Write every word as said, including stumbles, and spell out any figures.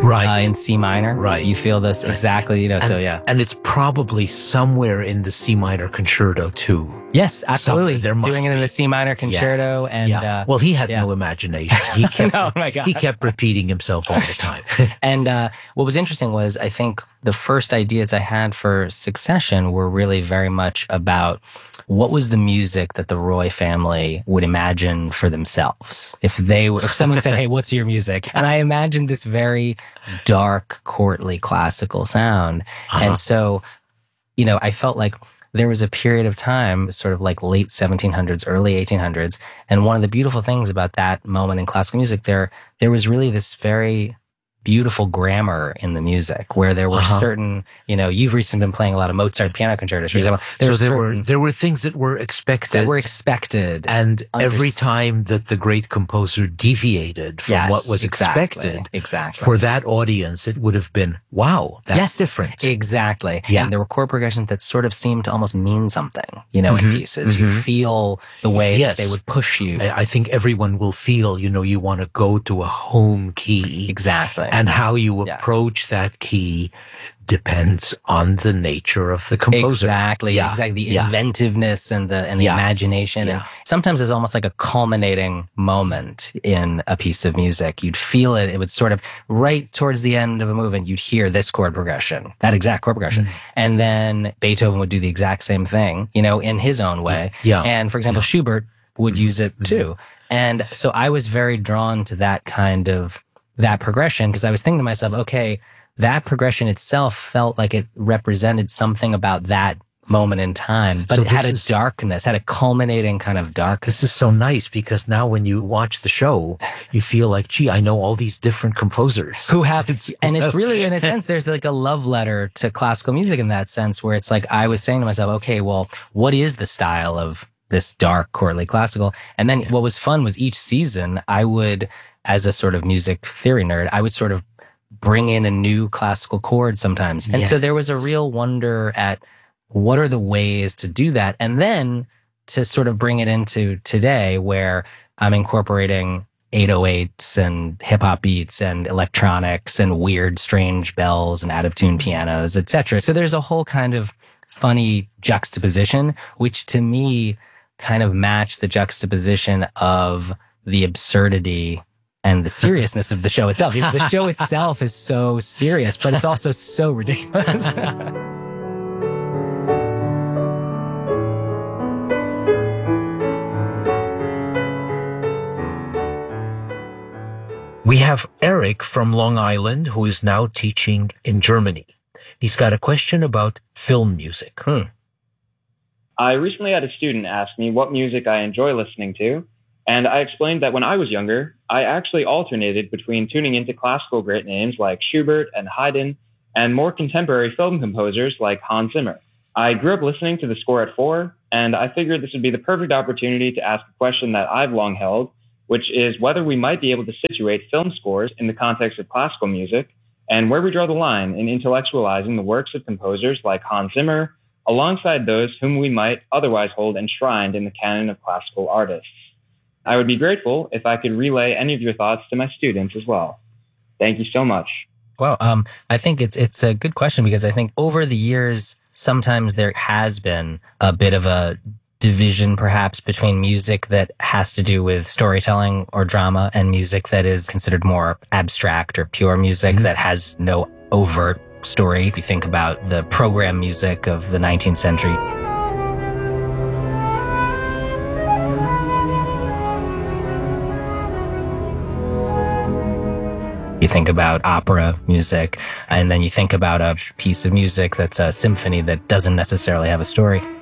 right. uh, in C minor. Right. You feel this exactly, you know, and, so yeah. And it's probably somewhere in the C minor concerto too. Yes, absolutely. Some, there must Doing it in the C minor concerto. Yeah. and yeah. Uh, Well, he had yeah. no imagination. He kept, no, my God. he kept repeating himself all the time. And uh, what was interesting was, I think the first ideas I had for Succession were really very much about what was the music that the Roy family would imagine for themselves. If they were, if someone said, hey, what's your music? And I imagined this very dark, courtly, classical sound. Uh-huh. And so, you know, I felt like there was a period of time, sort of like late seventeen hundreds, early eighteen hundreds. And one of the beautiful things about that moment in classical music, there, there was really this very beautiful grammar in the music, where there were uh-huh. certain, you know, you've recently been playing a lot of Mozart piano concertos, for yeah. example. There, so there certain, were there were things that were expected. That were expected. And every time that the great composer deviated from yes, what was exactly, expected, exactly. for that audience, it would have been, wow, that's yes, different. Exactly. Yeah. And there were chord progressions that sort of seemed to almost mean something, you know, mm-hmm. in pieces. Mm-hmm. You feel the way yes. that they would push you. I think everyone will feel, you know, you want to go to a home key. Exactly. And how you yeah. approach that key depends on the nature of the composer. Exactly. Yeah. Exactly. The yeah. inventiveness and the and the yeah. imagination. Yeah. And sometimes it's almost like a culminating moment in a piece of music. You'd feel it. It would sort of right towards the end of a movement, you'd hear this chord progression, that exact chord progression. Mm. And then Beethoven would do the exact same thing, you know, in his own way. Yeah. And for example, yeah. Schubert would mm-hmm. use it too. And so I was very drawn to that kind of that progression, because I was thinking to myself, okay, that progression itself felt like it represented something about that moment in time, but so it had a is, darkness, had a culminating kind of darkness. This is so nice, because now when you watch the show, you feel like, gee, I know all these different composers. Who happens, and it's really, in a sense, there's like a love letter to classical music in that sense, where it's like, I was saying to myself, okay, well, what is the style of this dark, courtly classical? And then yeah. what was fun was each season, I would, as a sort of music theory nerd, I would sort of bring in a new classical chord sometimes. And yeah. so there was a real wonder at what are the ways to do that. And then to sort of bring it into today, where I'm incorporating eight oh eights and hip hop beats and electronics and weird, strange bells and out of tune pianos, et cetera. So there's a whole kind of funny juxtaposition, which to me kind of matched the juxtaposition of the absurdity and the seriousness of the show itself. The show itself is so serious, but it's also so ridiculous. We have Eric from Long Island, who is now teaching in Germany. He's got a question about film music. Hmm. I recently had a student ask me what music I enjoy listening to, and I explained that when I was younger, I actually alternated between tuning into classical great names like Schubert and Haydn, and more contemporary film composers like Hans Zimmer. I grew up listening to the score at four, and I figured this would be the perfect opportunity to ask a question that I've long held, which is whether we might be able to situate film scores in the context of classical music, and where we draw the line in intellectualizing the works of composers like Hans Zimmer, alongside those whom we might otherwise hold enshrined in the canon of classical artists. I would be grateful if I could relay any of your thoughts to my students as well. Thank you so much. Well, um, I think it's it's a good question, because I think over the years, sometimes there has been a bit of a division perhaps between music that has to do with storytelling or drama and music that is considered more abstract or pure music mm-hmm. that has no overt story. If you think about the program music of the nineteenth century, you think about opera music, and then you think about a piece of music that's a symphony that doesn't necessarily have a story.